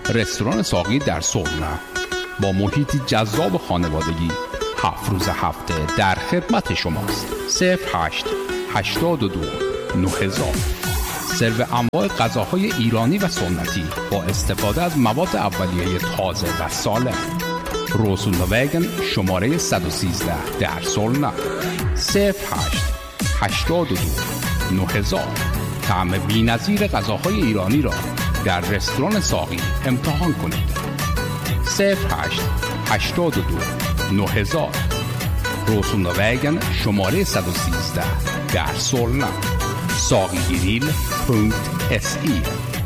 رستوران ساقی در سرنا با محیطی جذاب خانوادگی 7 روز هفته در خدمت شماست. 0882 9000. سرو انواع غذاهای ایرانی و سنتی با استفاده از مواد اولیه تازه و سالم. روسونووگن شماره 113 در سولنا. 0882 9000. طعم بی‌نظیر غذاهای ایرانی را در رستوران ساقی امتحان کنید. 0882 9000. روسونووگن شماره 113 در سولنا. sagigril.se